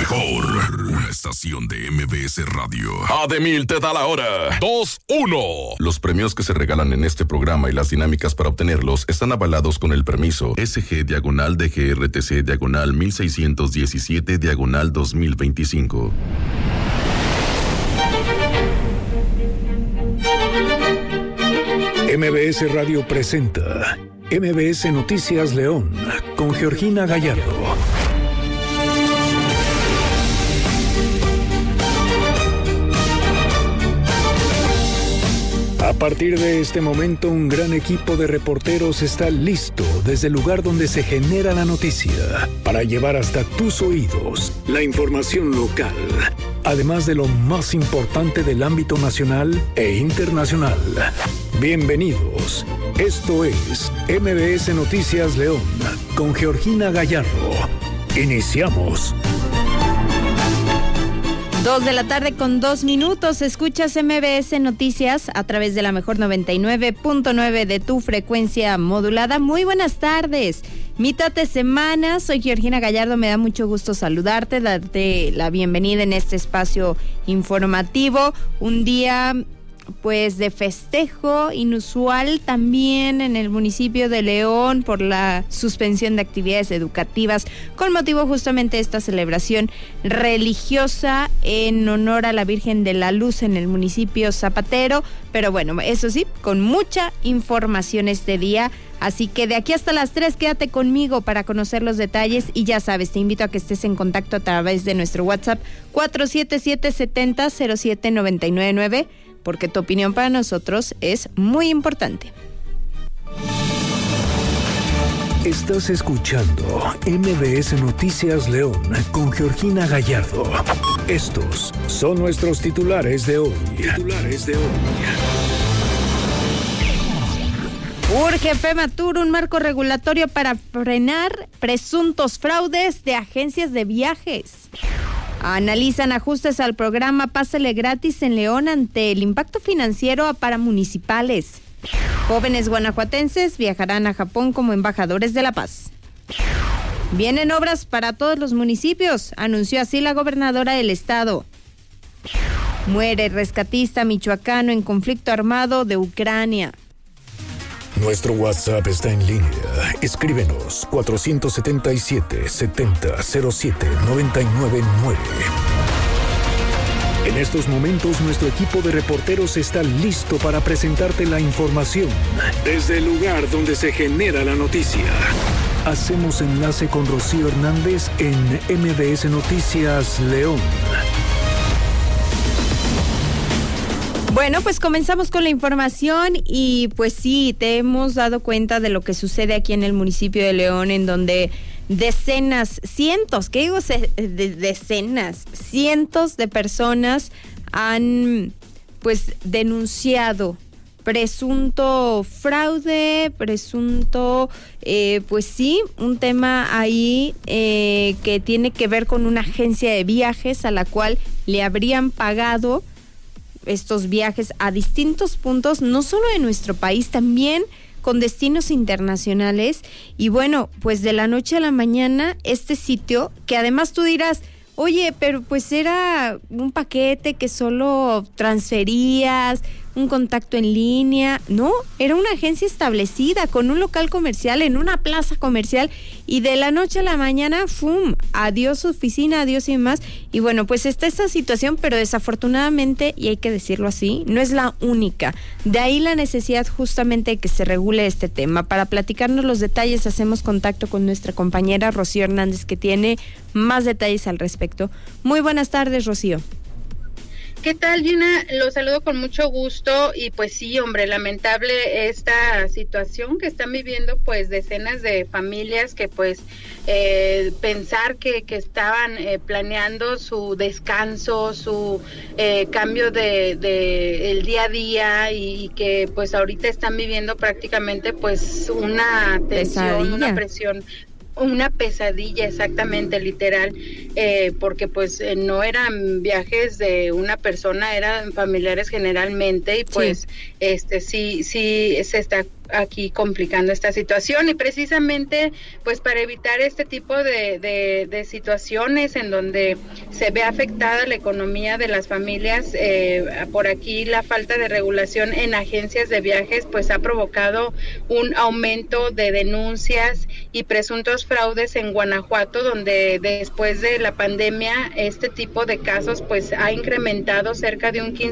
mejor. Una estación de MBS Radio. Ademil te da la hora. 2-1. Los premios que se regalan en este programa y las dinámicas para obtenerlos están avalados con el permiso SG/DGRTC/1617/2025. MBS Radio presenta MBS Noticias León con Georgina Gallardo. A partir de este momento, un gran equipo de reporteros está listo desde el lugar donde se genera la noticia para llevar hasta tus oídos la información local, además de lo más importante del ámbito nacional e internacional. Bienvenidos. Esto es MBS Noticias León con Georgina Gallardo. Iniciamos. 2:02 p.m. Escuchas MBS Noticias a través de la mejor 99.9 de tu frecuencia modulada. Muy buenas tardes. Mitad de semana, soy Georgina Gallardo, me da mucho gusto saludarte, darte la bienvenida en este espacio informativo. Un día pues de festejo inusual también en el municipio de León por la suspensión de actividades educativas con motivo justamente de esta celebración religiosa en honor a la Virgen de la Luz en el municipio zapatero, pero bueno, eso sí, con mucha información este día. Así que de aquí hasta las 3 quédate conmigo para conocer los detalles y ya sabes, te invito a que estés en contacto a través de nuestro WhatsApp 477-70-07-999 porque tu opinión para nosotros es muy importante. Estás escuchando MBS Noticias León con Georgina Gallardo. Estos son nuestros titulares de hoy. Urge FEMATUR un marco regulatorio para frenar presuntos fraudes de agencias de viajes. Analizan ajustes al programa Pásale Gratis en León ante el impacto financiero a paramunicipales. Jóvenes guanajuatenses viajarán a Japón como embajadores de la paz. Vienen obras para todos los municipios, anunció así la gobernadora del estado. Muere rescatista michoacano en conflicto armado de Ucrania. Nuestro WhatsApp está en línea. Escríbenos 477-70-07-999. En estos momentos, nuestro equipo de reporteros está listo para presentarte la información desde el lugar donde se genera la noticia. Hacemos enlace con Rocío Hernández en MBS Noticias León. Bueno, pues comenzamos con la información y pues sí, te hemos dado cuenta de lo que sucede aquí en el municipio de León, en donde cientos de personas han pues denunciado presunto fraude, pues sí, un tema ahí que tiene que ver con una agencia de viajes a la cual le habrían pagado estos viajes a distintos puntos, no solo de nuestro país, también con destinos internacionales. Y bueno, pues de la noche a la mañana, este sitio, que además tú dirás, oye, pero pues era un paquete que solo transferías, un contacto en línea. No, era una agencia establecida con un local comercial en una plaza comercial y de la noche a la mañana, ¡fum!, adiós oficina, adiós y demás. Y bueno, pues está esta situación, pero desafortunadamente, y hay que decirlo así, no es la única. De ahí la necesidad justamente de que se regule este tema. Para platicarnos los detalles, hacemos contacto con nuestra compañera Rocío Hernández, que tiene más detalles al respecto. Muy buenas tardes, Rocío. ¿Qué tal, Gina? Los saludo con mucho gusto y pues sí, hombre, lamentable esta situación que están viviendo pues decenas de familias que pues pensar que estaban planeando su descanso, su cambio de el día a día y que pues ahorita están viviendo prácticamente pues una tensión, una presión. Una pesadilla, exactamente, literal. porque pues no eran viajes de una persona, eran familiares generalmente, y pues sí se está aquí complicando esta situación, y precisamente pues para evitar este tipo de situaciones en donde se ve afectada la economía de las familias, por aquí la falta de regulación en agencias de viajes pues ha provocado un aumento de denuncias y presuntos fraudes en Guanajuato, donde después de la pandemia este tipo de casos pues ha incrementado cerca de un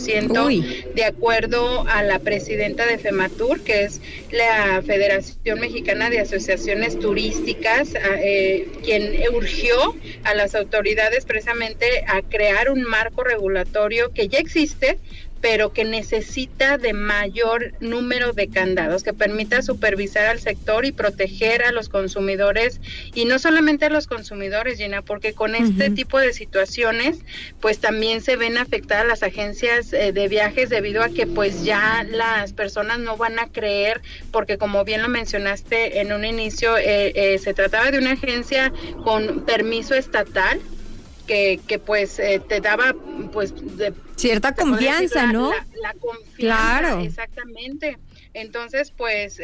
15%, de acuerdo a la presidenta de FEMATUR, que es la Federación Mexicana de Asociaciones Turísticas, quien urgió a las autoridades precisamente a crear un marco regulatorio que ya existe, pero que necesita de mayor número de candados, que permita supervisar al sector y proteger a los consumidores, y no solamente a los consumidores, Gina, porque con este tipo de situaciones, pues también se ven afectadas las agencias de viajes, debido a que pues ya las personas no van a creer, porque como bien lo mencionaste en un inicio, se trataba de una agencia con permiso estatal, que pues te daba pues cierta confianza, ¿no? La confianza, claro. Exactamente. Entonces, pues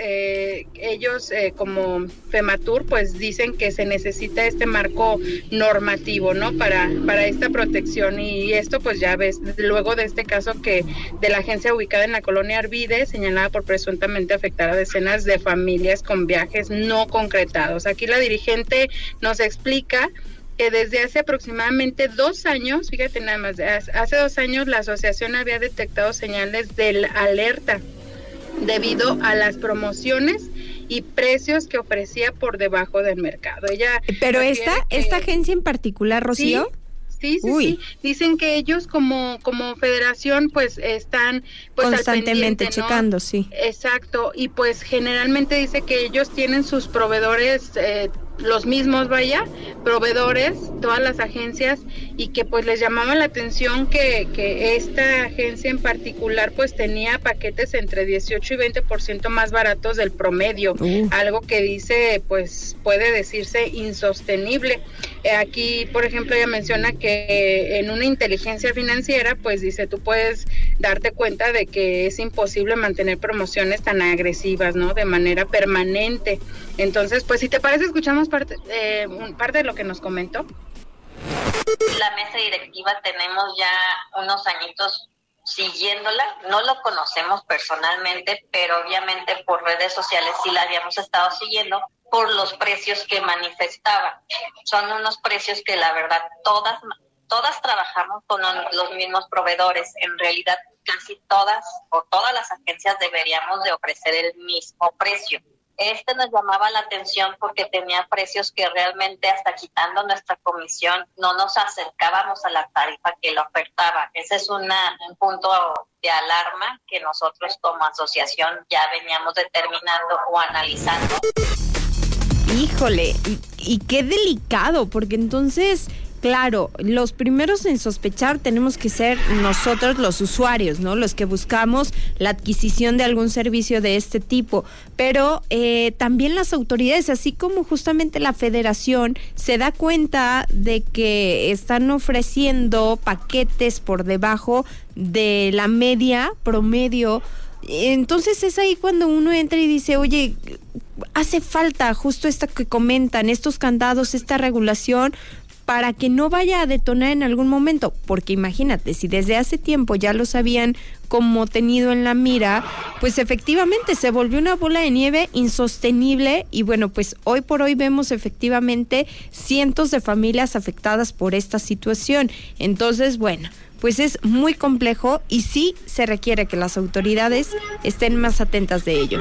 ellos como FEMATUR pues dicen que se necesita este marco normativo, ¿no? Para esta protección, y esto pues ya ves, luego de este caso que de la agencia ubicada en la colonia Arvide, señalada por presuntamente afectar a decenas de familias con viajes no concretados. Aquí la dirigente nos explica que desde hace aproximadamente 2 años, fíjate nada más, hace 2 años la asociación había detectado señales de alerta debido a las promociones y precios que ofrecía por debajo del mercado. Pero esta agencia en particular, Rocío. Sí. Dicen que ellos como federación pues están pues constantemente al pendiente, ¿no? checando, sí. Exacto, y pues generalmente dice que ellos tienen sus proveedores, los mismos proveedores, todas las agencias, y que pues les llamaba la atención que esta agencia en particular pues tenía paquetes entre 18 y 20% más baratos del promedio, algo que dice pues puede decirse insostenible. Aquí por ejemplo ella menciona que en una inteligencia financiera pues dice tú puedes darte cuenta de que es imposible mantener promociones tan agresivas, ¿no? De manera permanente. Entonces pues si te parece escuchamos parte de lo que nos comentó. La mesa directiva tenemos ya unos añitos siguiéndola, no lo conocemos personalmente, pero obviamente por redes sociales sí la habíamos estado siguiendo por los precios que manifestaba. Son unos precios que la verdad todas trabajamos con los mismos proveedores. En realidad casi todas las agencias deberíamos de ofrecer el mismo precio. Este nos llamaba la atención porque tenía precios que realmente hasta quitando nuestra comisión no nos acercábamos a la tarifa que lo ofertaba. Ese es un punto de alarma que nosotros como asociación ya veníamos determinando o analizando. Híjole, y qué delicado, porque entonces, claro, los primeros en sospechar tenemos que ser nosotros los usuarios, ¿no? Los que buscamos la adquisición de algún servicio de este tipo, pero también las autoridades, así como justamente la federación se da cuenta de que están ofreciendo paquetes por debajo de la media promedio. Entonces es ahí cuando uno entra y dice, oye, hace falta justo esto que comentan, estos candados, esta regulación, para que no vaya a detonar en algún momento, porque imagínate, si desde hace tiempo ya los habían como tenido en la mira, pues efectivamente se volvió una bola de nieve insostenible, y bueno, pues hoy por hoy vemos efectivamente cientos de familias afectadas por esta situación. Entonces, bueno, pues es muy complejo y sí se requiere que las autoridades estén más atentas de ello.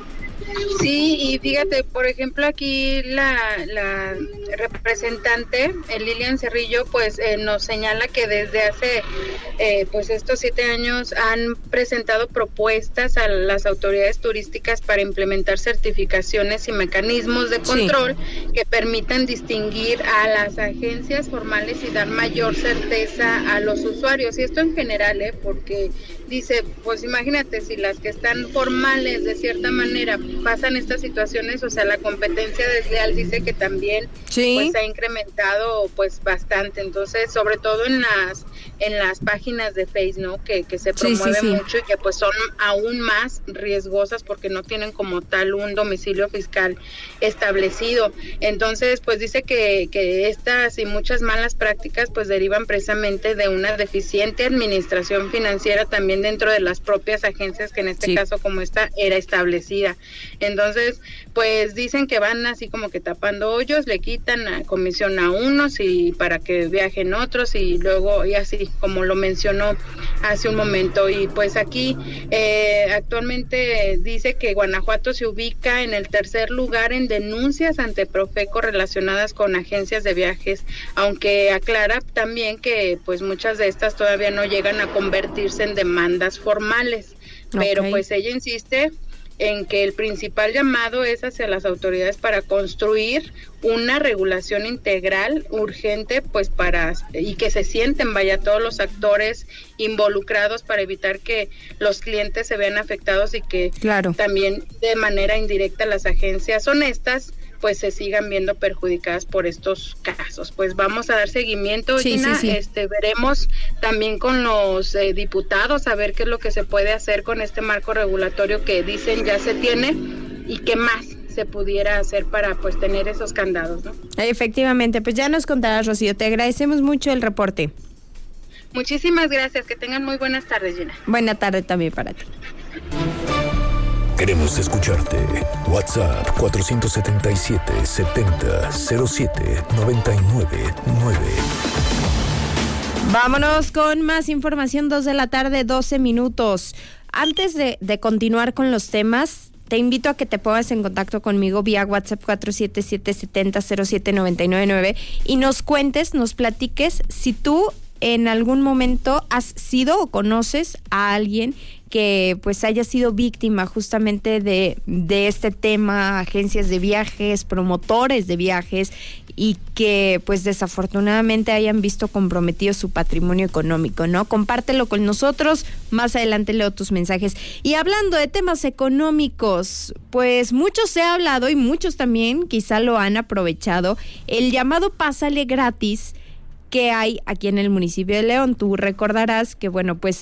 Sí, y fíjate, por ejemplo, aquí la representante, Lilian Cerrillo, pues nos señala que desde hace pues estos 7 años han presentado propuestas a las autoridades turísticas para implementar certificaciones y mecanismos de control que permitan distinguir a las agencias formales y dar mayor certeza a los usuarios. Y esto en general, porque dice, pues imagínate, si las que están formales de cierta manera pasan estas situaciones, o sea, la competencia desleal dice que también pues ha incrementado pues bastante. Entonces, sobre todo en las páginas de Facebook, ¿no? Que se promueve mucho y que pues son aún más riesgosas porque no tienen como tal un domicilio fiscal establecido. Entonces, pues dice que estas y muchas malas prácticas pues derivan precisamente de una deficiente administración financiera también dentro de las propias agencias que en este caso como esta era establecida. Entonces, pues dicen que van así como que tapando hoyos, le quitan la comisión a unos y para que viajen otros y luego y así como lo mencionó hace un momento. Y pues aquí actualmente dice que Guanajuato se ubica en el tercer lugar en denuncias ante Profeco relacionadas con agencias de viajes, aunque aclara también que pues muchas de estas todavía no llegan a convertirse en demandas formales. Pero pues ella insiste en que el principal llamado es hacia las autoridades para construir una regulación integral urgente, pues y que se sienten todos los actores involucrados para evitar que los clientes se vean afectados y que también de manera indirecta las agencias honestas pues se sigan viendo perjudicadas por estos casos. Pues vamos a dar seguimiento, Gina. Veremos también con los diputados a ver qué es lo que se puede hacer con este marco regulatorio que dicen ya se tiene y qué más se pudiera hacer para pues tener esos candados, ¿no? Efectivamente, pues ya nos contarás, Rocío. Te agradecemos mucho el reporte. Muchísimas gracias. Que tengan muy buenas tardes, Gina. Buena tarde también para ti. Queremos escucharte. WhatsApp 477-70-07-99-9. Vámonos con más información, 2:12 p.m. Antes de continuar con los temas, te invito a que te pongas en contacto conmigo vía WhatsApp 477-70-07-99-9 y nos cuentes, nos platiques si tú en algún momento has sido o conoces a alguien que pues haya sido víctima justamente de este tema, agencias de viajes, promotores de viajes, y que pues desafortunadamente hayan visto comprometido su patrimonio económico, ¿no? Compártelo con nosotros, más adelante leo tus mensajes. Y hablando de temas económicos, pues mucho se ha hablado y muchos también quizá lo han aprovechado, el llamado Pásale Gratis que hay aquí en el municipio de León. Tú recordarás que, bueno, pues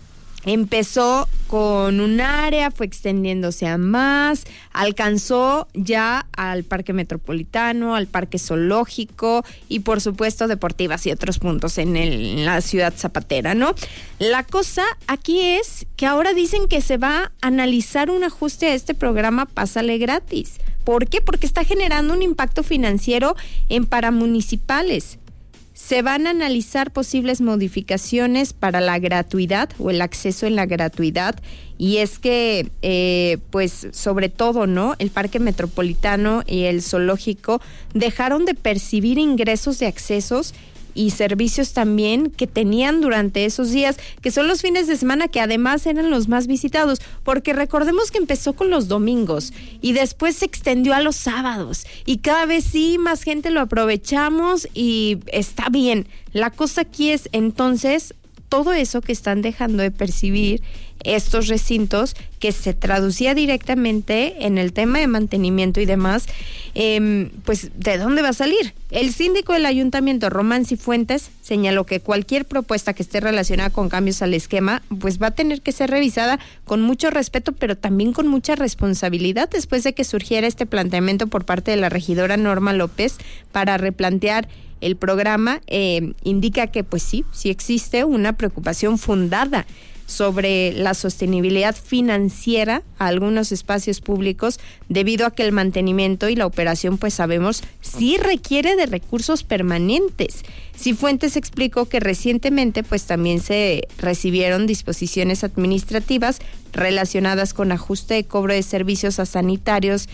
empezó con un área, fue extendiéndose a más, alcanzó ya al Parque Metropolitano, al Parque Zoológico y por supuesto Deportivas y otros puntos en la ciudad zapatera, ¿no? La cosa aquí es que ahora dicen que se va a analizar un ajuste a este programa Pásale Gratis. ¿Por qué? Porque está generando un impacto financiero en paramunicipales. Se van a analizar posibles modificaciones para la gratuidad o el acceso en la gratuidad, y es que pues sobre todo, ¿no?, el Parque Metropolitano y el Zoológico dejaron de percibir ingresos de accesos y servicios también que tenían durante esos días, que son los fines de semana, que además eran los más visitados, porque recordemos que empezó con los domingos y después se extendió a los sábados y cada vez sí más gente lo aprovechamos y está bien. La cosa aquí es entonces todo eso que están dejando de percibir estos recintos, que se traducía directamente en el tema de mantenimiento y demás, pues ¿de dónde va a salir? El síndico del ayuntamiento, Román Cifuentes, señaló que cualquier propuesta que esté relacionada con cambios al esquema, pues va a tener que ser revisada con mucho respeto, pero también con mucha responsabilidad, después de que surgiera este planteamiento por parte de la regidora Norma López para replantear el programa. Indica que pues sí existe una preocupación fundada sobre la sostenibilidad financiera a algunos espacios públicos, debido a que el mantenimiento y la operación, pues sabemos, sí requiere de recursos permanentes. Cifuentes explicó que recientemente pues también se recibieron disposiciones administrativas relacionadas con ajuste de cobro de servicios a sanitarios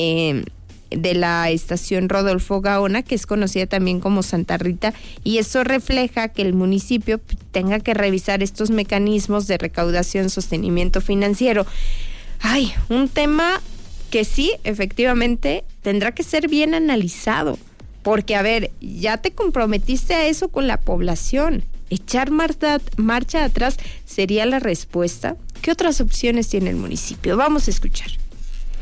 de la estación Rodolfo Gaona, que es conocida también como Santa Rita, y eso refleja que el municipio tenga que revisar estos mecanismos de recaudación, sostenimiento financiero. Ay, un tema que sí, efectivamente, tendrá que ser bien analizado, porque, a ver, ya te comprometiste a eso con la población. ¿Echar marcha atrás sería la respuesta? ¿Qué otras opciones tiene el municipio? Vamos a escuchar.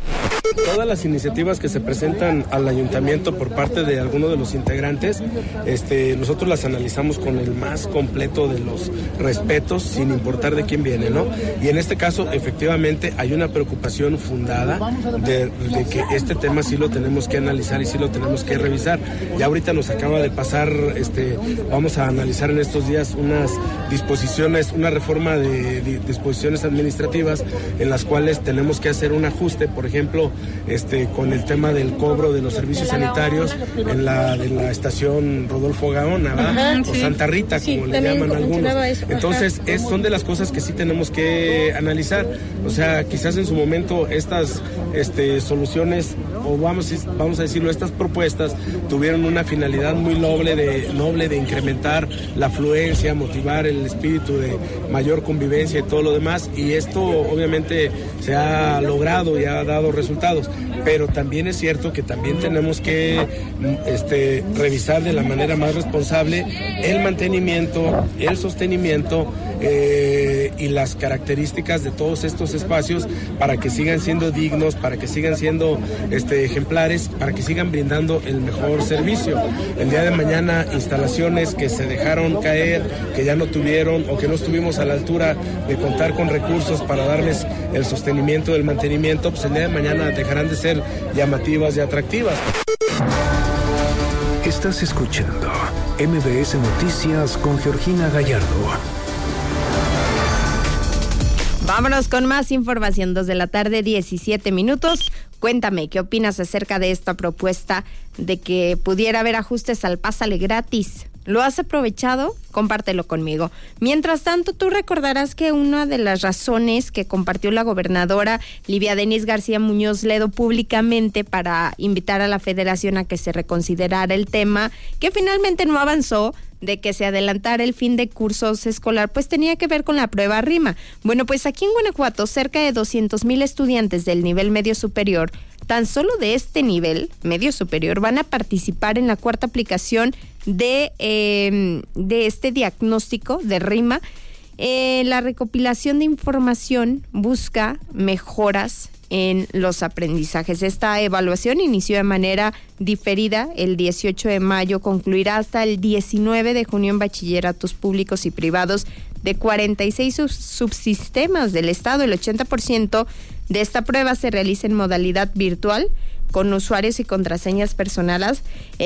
Todas las iniciativas que se presentan al ayuntamiento por parte de alguno de los integrantes, nosotros las analizamos con el más completo de los respetos, sin importar de quién viene, ¿no? Y en este caso, efectivamente, hay una preocupación fundada de que este tema sí lo tenemos que analizar y sí lo tenemos que revisar. Ya ahorita nos acaba de pasar, vamos a analizar en estos días unas disposiciones, una reforma de disposiciones administrativas en las cuales tenemos que hacer un ajuste, por ejemplo, con el tema del cobro de los servicios sanitarios de la estación Rodolfo Gaona, ¿verdad? O Santa Rita, como le llaman algunos. Entonces, son de las cosas que sí tenemos que analizar. O sea, quizás en su momento estas soluciones, o vamos a decirlo, estas propuestas tuvieron una finalidad muy noble de incrementar la afluencia, motivar el espíritu de mayor convivencia y todo lo demás, y esto obviamente se ha logrado y ha dado resultados, pero también es cierto que también tenemos que revisar de la manera más responsable el mantenimiento, el sostenimiento y las características de todos estos espacios para que sigan siendo dignos, para que sigan siendo ejemplares, para que sigan brindando el mejor servicio. El día de mañana, instalaciones que se dejaron caer, que ya no tuvieron o que no estuvimos a la altura de contar con recursos para darles el sostenimiento del mantenimiento, pues el día de mañana dejarán de ser llamativas y atractivas. Estás escuchando MBS Noticias con Georgina Gallardo. Vámonos con más información, 2:17 p.m. Cuéntame, ¿qué opinas acerca de esta propuesta de que pudiera haber ajustes al Pásale Gratis? ¿Lo has aprovechado? Compártelo conmigo. Mientras tanto, tú recordarás que una de las razones que compartió la gobernadora Livia Denis García Muñoz Ledo públicamente para invitar a la Federación a que se reconsiderara el tema, que finalmente no avanzó, de que se adelantara el fin de cursos escolar, pues tenía que ver con la prueba RIMA. Bueno, pues aquí en Guanajuato, cerca de 200,000 estudiantes del nivel medio superior, tan solo de este nivel medio superior, van a participar en la cuarta aplicación de este diagnóstico de RIMA. La recopilación de información busca mejoras en los aprendizajes. Esta evaluación inició de manera diferida el 18 de mayo, concluirá hasta el 19 de junio en bachilleratos públicos y privados de 46 subsistemas del estado. El 80% de esta prueba se realiza en modalidad virtual, con usuarios y contraseñas personalizadas,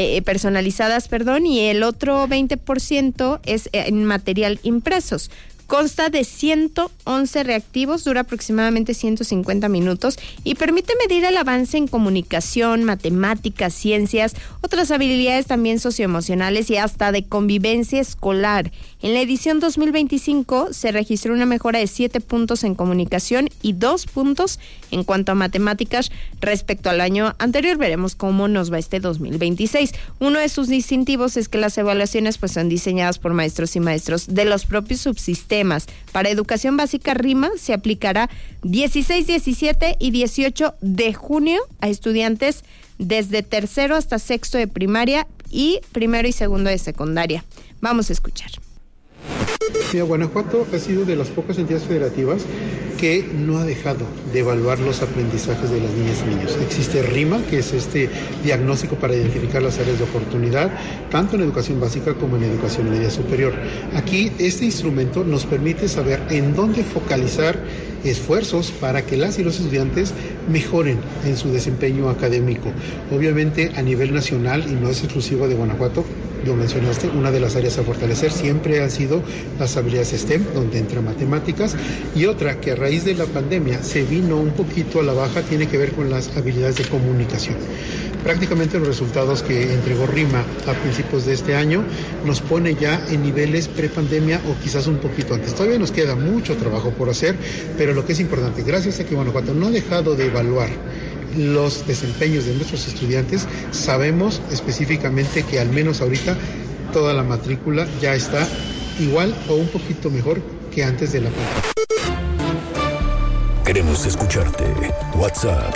y el otro 20% es en material impresos. Consta de 111 reactivos, dura aproximadamente 150 minutos y permite medir el avance en comunicación, matemáticas, ciencias, otras habilidades también socioemocionales y hasta de convivencia escolar. En la edición 2025 se registró una mejora de 7 puntos en comunicación y 2 puntos en cuanto a matemáticas respecto al año anterior. Veremos cómo nos va este 2026. Uno de sus distintivos es que las evaluaciones pues son diseñadas por maestros y maestros de los propios subsistemas. Para educación básica, RIMA se aplicará 16, 17 y 18 de junio a estudiantes desde tercero hasta sexto de primaria y primero y segundo de secundaria. Vamos a escuchar. Mira, Guanajuato ha sido de las pocas entidades federativas que no ha dejado de evaluar los aprendizajes de las niñas y niños. Existe RIMA, que es este diagnóstico para identificar las áreas de oportunidad, tanto en educación básica como en educación media superior. Aquí, este instrumento nos permite saber en dónde focalizar esfuerzos para que las y los estudiantes mejoren en su desempeño académico. Obviamente, a nivel nacional, y no es exclusivo de Guanajuato, lo mencionaste, una de las áreas a fortalecer siempre han sido las habilidades STEM, donde entra matemáticas, y otra que a raíz de la pandemia se vino un poquito a la baja, tiene que ver con las habilidades de comunicación. Prácticamente los resultados que entregó RIMA a principios de este año nos pone ya en niveles prepandemia o quizás un poquito antes. Todavía nos queda mucho trabajo por hacer, pero lo que es importante, gracias a que Guanajuato no ha dejado de evaluar los desempeños de nuestros estudiantes, sabemos específicamente que al menos ahorita toda la matrícula ya está igual o un poquito mejor que antes de la pandemia. Queremos escucharte. WhatsApp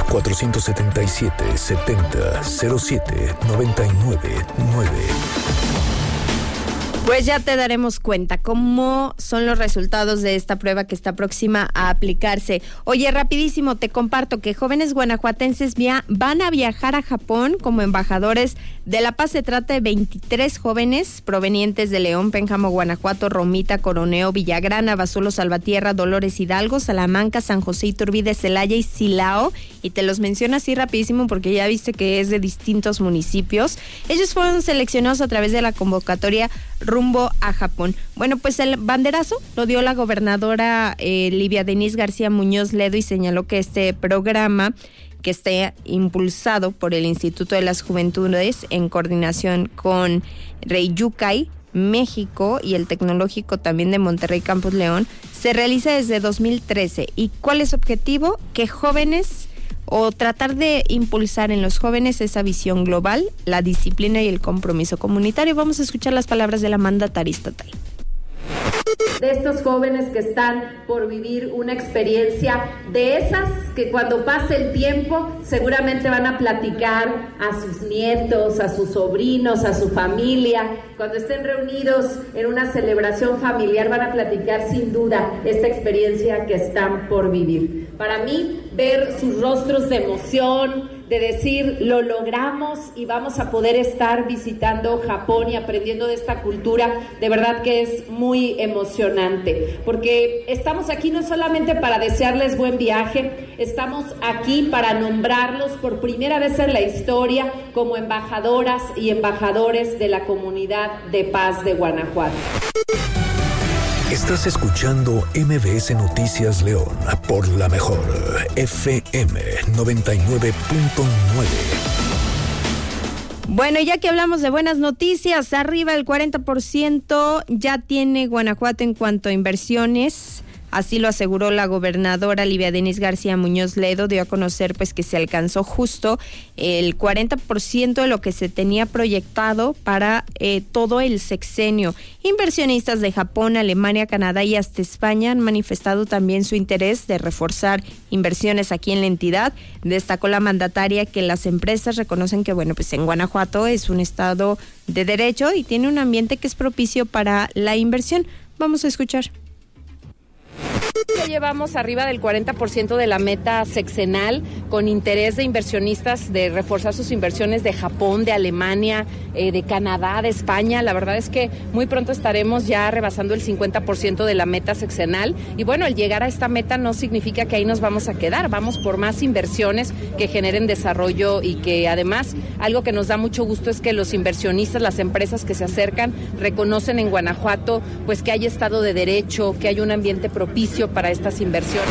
477-70-07-999. Pues ya te daremos cuenta cómo son los resultados de esta prueba que está próxima a aplicarse. Oye, rapidísimo, te comparto que jóvenes guanajuatenses van a viajar a Japón como embajadores de la paz. Se trata de 23 jóvenes provenientes de León, Pénjamo, Guanajuato, Romita, Coroneo, Villagrana, Bazulo, Salvatierra, Dolores Hidalgo, Salamanca, San José Iturbide, Celaya y Silao. Y te los menciono así rapidísimo porque ya viste que es de distintos municipios. Ellos fueron seleccionados a través de la convocatoria rumbo a Japón. Bueno, pues el banderazo lo dio la gobernadora Livia Denise García Muñoz Ledo y señaló que este programa, que esté impulsado por el Instituto de las Juventudes en coordinación con Reyucay, México, y el Tecnológico también de Monterrey Campus León, se realiza desde 2013. ¿Y cuál es su objetivo? Que jóvenes, o tratar de impulsar en los jóvenes esa visión global, la disciplina y el compromiso comunitario. Vamos a escuchar las palabras de la mandataria estatal. De estos jóvenes que están por vivir una experiencia de esas que cuando pase el tiempo seguramente van a platicar a sus nietos, a sus sobrinos, a su familia. Cuando estén reunidos en una celebración familiar van a platicar sin duda esta experiencia que están por vivir. Para mí, ver sus rostros de emoción, de decir, lo logramos y vamos a poder estar visitando Japón y aprendiendo de esta cultura, de verdad que es muy emocionante, porque estamos aquí no solamente para desearles buen viaje, estamos aquí para nombrarlos por primera vez en la historia como embajadoras y embajadores de la comunidad de paz de Guanajuato. Estás escuchando MBS Noticias León por la mejor FM 99.9. Bueno, ya que hablamos de buenas noticias, arriba el 40% ya tiene Guanajuato en cuanto a inversiones. Así lo aseguró la gobernadora Livia Denise García Muñoz Ledo. Dio a conocer pues que se alcanzó justo el 40% de lo que se tenía proyectado para todo el sexenio. Inversionistas de Japón, Alemania, Canadá y hasta España han manifestado también su interés de reforzar inversiones aquí en la entidad. Destacó la mandataria que las empresas reconocen que bueno, pues en Guanajuato es un estado de derecho y tiene un ambiente que es propicio para la inversión. Vamos a escuchar. Ya llevamos arriba del 40% de la meta sexenal, con interés de inversionistas de reforzar sus inversiones de Japón, de Alemania, de Canadá, de España. La verdad es que muy pronto estaremos ya rebasando el 50% de la meta sexenal. Y bueno, el llegar a esta meta no significa que ahí nos vamos a quedar. Vamos por más inversiones que generen desarrollo y que además algo que nos da mucho gusto es que los inversionistas, las empresas que se acercan, reconocen en Guanajuato pues que hay Estado de Derecho, que hay un ambiente propicio para estas inversiones.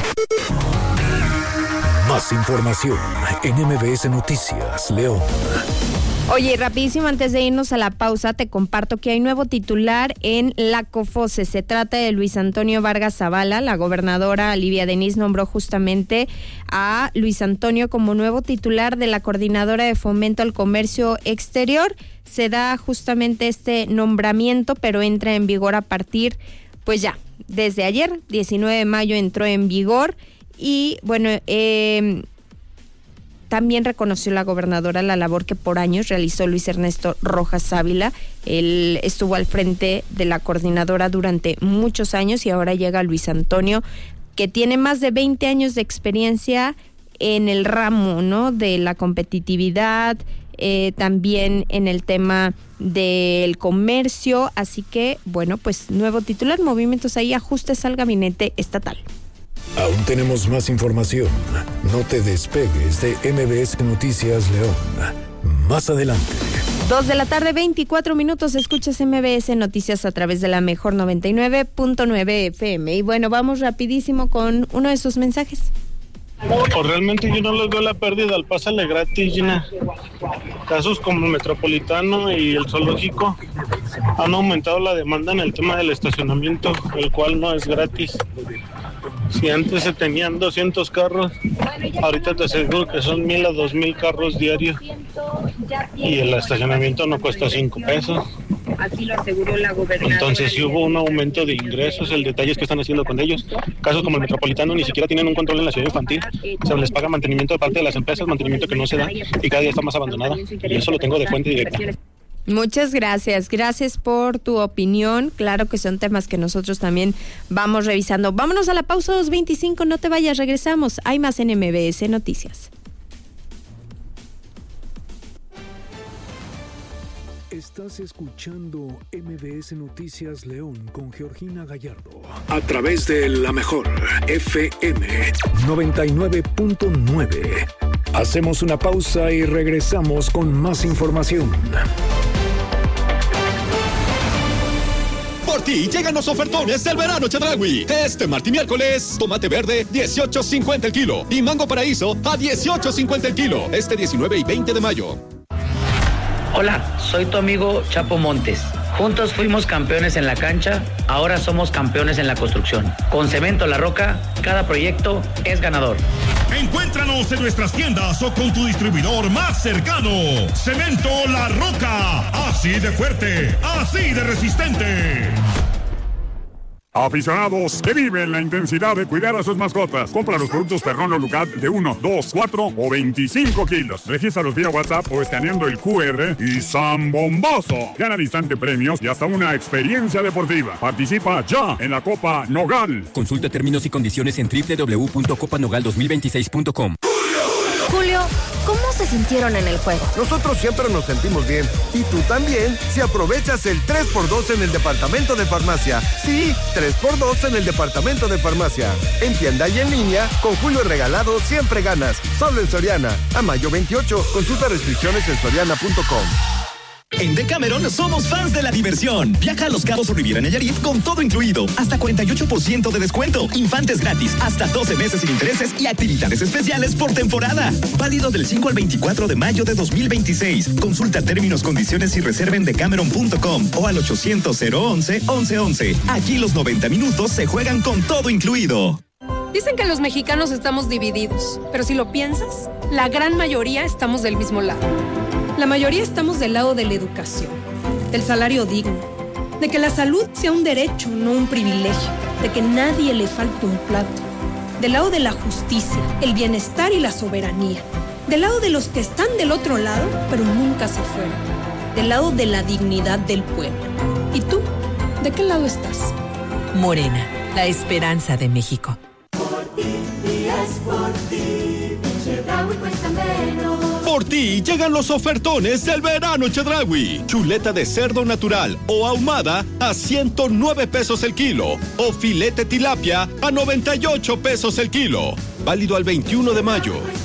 Más información en MBS Noticias León. Oye, rapidísimo, antes de irnos a la pausa, te comparto que hay nuevo titular en la COFOSE. Se trata de Luis Antonio Vargas Zavala. La gobernadora Livia Denise nombró justamente a Luis Antonio como nuevo titular de la Coordinadora de Fomento al Comercio Exterior. Se da justamente este nombramiento, pero entra en vigor a partir, pues ya, desde ayer, 19 de mayo entró en vigor. Y bueno, también reconoció la gobernadora la labor que por años realizó Luis Ernesto Rojas Ávila. Él estuvo al frente de la coordinadora durante muchos años y ahora llega Luis Antonio, que tiene más de 20 años de experiencia en el ramo, ¿no?, de la competitividad, también en el tema del comercio. Así que, bueno, pues nuevo titular, movimientos ahí, ajustes al gabinete estatal. Aún tenemos más información. No te despegues de MBS Noticias León. Más adelante. 2:24 p.m. Escuchas MBS Noticias a través de la mejor 99.9 FM. Y bueno, vamos rapidísimo con uno de sus mensajes. Pues realmente yo no les veo la pérdida al pásale gratis, Gina. Casos como el Metropolitano y el Zoológico han aumentado la demanda en el tema del estacionamiento, el cual no es gratis. Si antes se tenían 200 carros, ahorita te aseguro que son 1,000 a 2,000 carros diarios. Y el estacionamiento no cuesta 5 pesos. Así lo aseguró la gobernadora. Entonces sí hubo un aumento de ingresos. El detalle es que están haciendo con ellos. Casos como el Metropolitano ni siquiera tienen un control en la ciudad infantil. Se les paga mantenimiento de parte de las empresas, mantenimiento que no se da y cada día está más abandonada. Y eso lo tengo de fuente directa. Muchas gracias. Gracias por tu opinión. Claro que son temas que nosotros también vamos revisando. Vámonos a la pausa 2:25. No te vayas, regresamos. Hay más en MBS Noticias. Estás escuchando MBS Noticias León con Georgina Gallardo a través de La Mejor FM 99.9. Hacemos una pausa y regresamos con más información. Por ti llegan los ofertones del verano Chedraui. Este martes y miércoles, tomate verde 18.50 el kilo y mango paraíso a 18.50 el kilo. Este 19 y 20 de mayo. Hola, soy tu amigo Chapo Montes. Juntos fuimos campeones en la cancha, ahora somos campeones en la construcción. Con Cemento La Roca, cada proyecto es ganador. Encuéntranos en nuestras tiendas o con tu distribuidor más cercano. Cemento La Roca, así de fuerte, así de resistente. Aficionados que viven la intensidad de cuidar a sus mascotas. Compra los productos Perrón Lucat de 1, 2, 4 o 25 kilos. Regístralos vía WhatsApp o escaneando el QR y ¡zambombazo! Gana al instante premios y hasta una experiencia deportiva. Participa ya en la Copa Nogal. Consulta términos y condiciones en www.copanogal2026.com. Julio, ¿cómo se sintieron en el juego? Nosotros siempre nos sentimos bien. Y tú también, si aprovechas el 3x2 en el departamento de farmacia. Sí, 3x2 en el departamento de farmacia. En tienda y en línea, con Julio regalado siempre ganas. Solo en Soriana. A mayo 28. Consulta restricciones en soriana.com. En Decameron somos fans de la diversión. Viaja a Los Cabos o Riviera Nayarit con todo incluido. Hasta 48% de descuento. Infantes gratis. Hasta 12 meses sin intereses y actividades especiales por temporada. Válido del 5 al 24 de mayo de 2026. Consulta términos, condiciones y reserva en decameron.com o al 800-011-1111. Aquí los 90 minutos se juegan con todo incluido. Dicen que los mexicanos estamos divididos, pero si lo piensas, la gran mayoría estamos del mismo lado. La mayoría estamos del lado de la educación, del salario digno, de que la salud sea un derecho, no un privilegio, de que nadie le falte un plato, del lado de la justicia, el bienestar y la soberanía, del lado de los que están del otro lado, pero nunca se fueron, del lado de la dignidad del pueblo. ¿Y tú? ¿De qué lado estás? Morena, la esperanza de México. Por ti, y es por ti, Chedraui cuesta menos. Por ti llegan los ofertones del verano Chedraui. Chuleta de cerdo natural o ahumada a 109 pesos el kilo. O filete tilapia a 98 pesos el kilo. Válido al 21 de mayo.